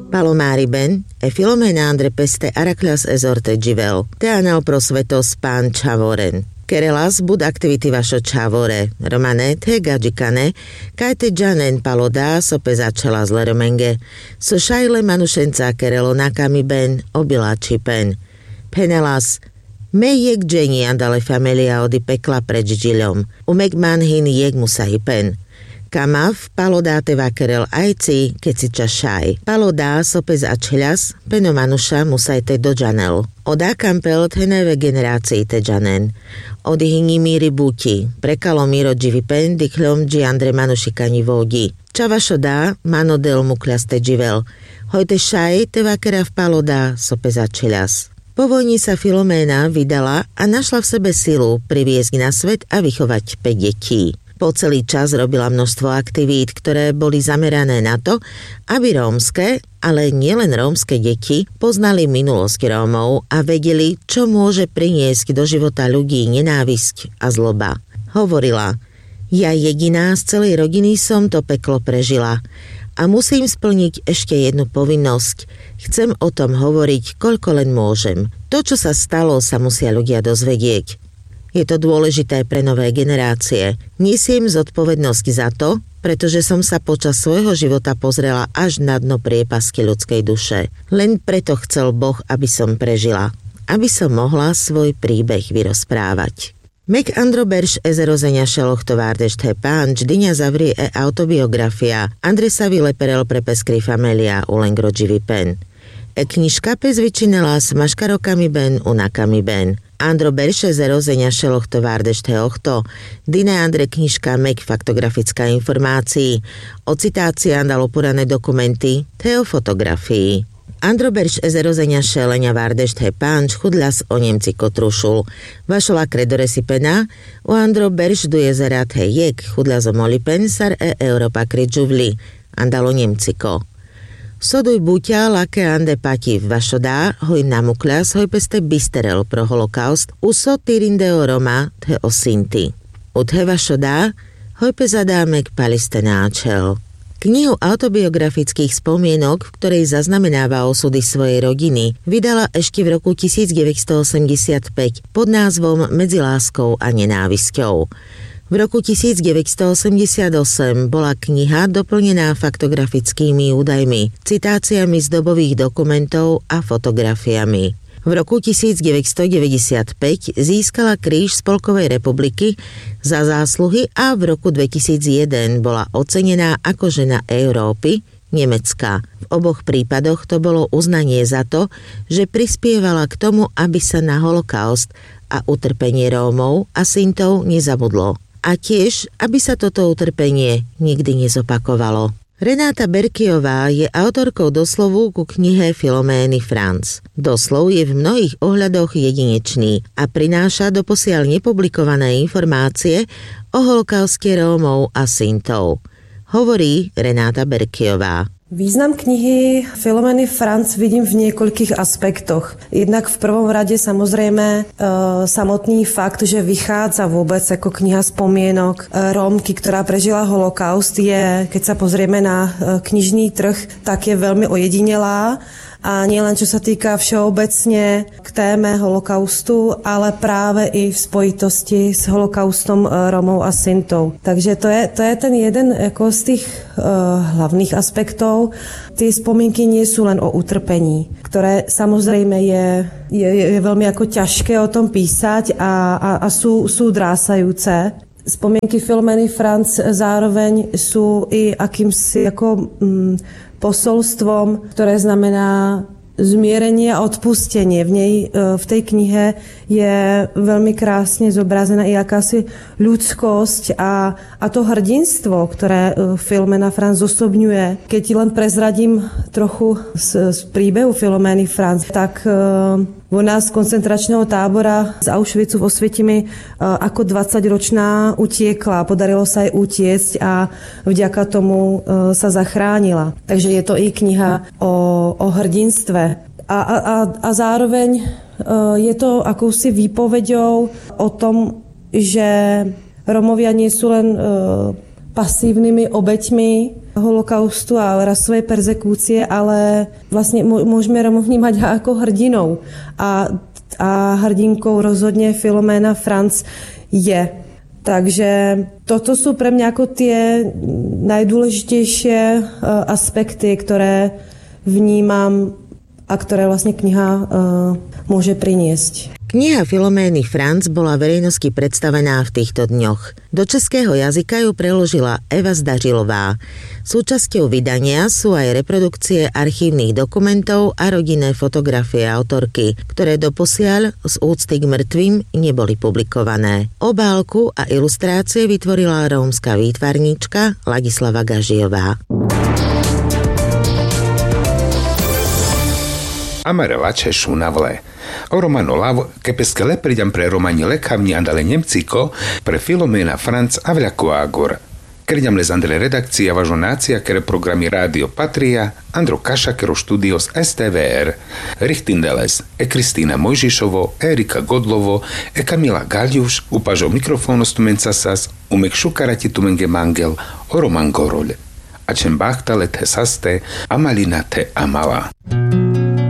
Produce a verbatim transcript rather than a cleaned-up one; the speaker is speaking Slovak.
Palomari ben e Filomena andre peste Araklias ezorte givel, te anal prosvetos pan chavoren. Kerelas bud aktivity vašo čavore, romane te gadžikane, kaj te džanen paloda sope začala zle romenge, so šajle manušenca kerelo nakami ben, obilači pen. Penelas, me jek dženi andale familia odi pekla preč džilom, umek manhin jek musahi pen. Kamav palodá teva kerel ajci, keď si čašaj. Palodá sope začelas, peno manuša musaj te do džanel. Oda kampel teneve generácii te džanen. Odi hingi míri buti, prekalo míro dživi pen, dikľom dži andre manušikani vodi. Čavašo dá, mano del mukľas te dživel. Hojte šaj, teva kera v palodá sope začelas. Po vojni sa Filoména vydala a našla v sebe silu priviesť na svet a vychovať päť detí. Po celý čas robila množstvo aktivít, ktoré boli zamerané na to, aby rómske, ale nielen rómske deti poznali minulosť Rómov a vedeli, čo môže priniesť do života ľudí nenávisť a zloba. Hovorila, ja jediná z celej rodiny som to peklo prežila a musím splniť ešte jednu povinnosť. Chcem o tom hovoriť, koľko len môžem. To, čo sa stalo, sa musia ľudia dozvedieť. Je to dôležité pre nové generácie. Nesiem zodpovednosť za to, pretože som sa počas svojho života pozrela až na dno priepasky ľudskej duše. Len preto chcel Boh, aby som prežila. Aby som mohla svoj príbeh vyrozprávať. Mek Androberš ezerozenia šelochtovárdež te pánč, dyňa zavrie e autobiografia Andresa Vileperel pre peskry familia ulengro dživi pen. E knižka pes vyčinela s maškarokami ben unakami ben. Andro Berše zerozenia šelochtovárdež te ochto, dyne Andre knižka mek faktografická informácií, o citácii andalo purané dokumenty, te o fotografii. Andro Berš ezerozenia šelenia várdež te pánč chudlas o Nemci kotrušul. Vašola kredore si pena, o Andro Berš du jezera te jek chudlas o moli pensar e Europa kričuvli, andalo Nemciko. Soduj buťa, lake ande pativ vašodá, hoj namukľas, hoj peste bisterel pro holokaust, uso tyrindeo Roma, te o Sinti. Uthe vašodá, hoj pezadámek paliste náčel. Knihu autobiografických spomienok, v ktorej zaznamenáva osudy svojej rodiny, vydala ešte v roku devätnásťstoosemdesiatpäť pod názvom Medzi láskou a nenávisťou. V roku devätnásťstoosemdesiatosem bola kniha doplnená faktografickými údajmi, citáciami z dobových dokumentov a fotografiami. V roku devätnásťstodeväťdesiatpäť získala kríž Spolkovej republiky za zásluhy a v roku dvetisícjeden bola ocenená ako žena Európy, Nemecka. V oboch prípadoch to bolo uznanie za to, že prispievala k tomu, aby sa na holokaust a utrpenie Rómov a Sintov nezabudlo. A tiež, aby sa toto utrpenie nikdy nezopakovalo. Renáta Berkiová je autorkou doslovu ku knihe Filomény Franz. Doslov je v mnohých ohľadoch jedinečný a prináša doposiaľ nepublikované informácie o holokauste Rómov a Sintov. Hovorí Renáta Berkiová. Význam knihy Filomény Franz vidím v niekoľkých aspektoch. Jednak v prvom rade samozrejme e, samotný fakt, že vychádza vôbec ako kniha spomienok e, Rómky, ktorá prežila holokaust, je, keď sa pozrieme na e, knižný trh, tak je veľmi ojedinelá. A nie len čo sa týka všeobecne k téme holokaustu, ale práve i v spojitosti s holokaustom Rómov a Sintov. Takže to je, to je ten jeden ako z tých uh, hlavných aspektov. Tie spomienky nie sú len o utrpení, ktoré samozrejme je, je, je veľmi ako ťažké o tom písať a, a, a sú, sú drásajúce. Spomienky Filomény Franz zároveň sú i akýmsi ako mm, posolstvom, ktoré znamená zmierenie a odpustenie. V nej, v tej knihe je veľmi krásne zobrazená i akási ľudskosť a, a to hrdinstvo, ktoré Filomena Franz zosobňuje. Keď len prezradím trochu z, z príbehu Filomény Franz, tak ona z koncentračného tábora z Auschwitzu v Osvietimi ako dvadsaťročná utiekla. Podarilo sa jej utiecť a vďaka tomu sa zachránila. Takže je to i kniha o, o hrdinstve. A, a, a zároveň je to akousi výpoveďou o tom, že Rómovia nie sú len pasívnymi obeťmi holokaustu a rasovej perzekúcie, ale vlastne môžeme Romov vnímať ako hrdinou. A, a hrdinkou rozhodne Filoména Franc je. Takže toto sú pre mňa ako tie najdôležitejšie aspekty, ktoré vnímam a ktoré vlastne kniha uh, môže priniesť. Kniha Filomény Franc bola verejnosti predstavená v týchto dňoch. Do českého jazyka ju preložila Eva Zdařilová. Súčasťou vydania sú aj reprodukcie archívnych dokumentov a rodinné fotografie autorky, ktoré doposiaľ z úcty k mŕtvým neboli publikované. Obálku a ilustrácie vytvorila rómska výtvarníčka Ladislava Gažijová. Amarela Češu na vle. O romano Lav, che pesche le pridam pre romani lekavni andale Nemciko, pre Filoména Franc a vľako Agor. Kredam le zandele redakcia važo nácia, kere programi Radio Patria, Andro Kaša, kero studios es té vé er. Richtindeles, e Kristína Mojžišovo, Erika Godlovo, e Kamila Galjuš, upažo mikrofónu stumencasas, umek šukarati tumenge mangel, o roman gorol. A čem bachtale te saste, amalina te amala.